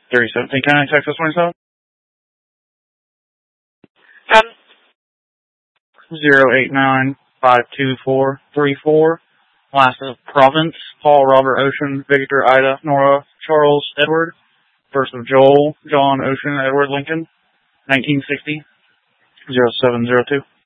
3017 County, Texas 27. Um, 089-524-34. Last of Province, Paul, Robert, Ocean, Victor, Ida, Nora, Charles, Edward. First of Joel, John, Ocean, Edward, Lincoln. 1960. 0702.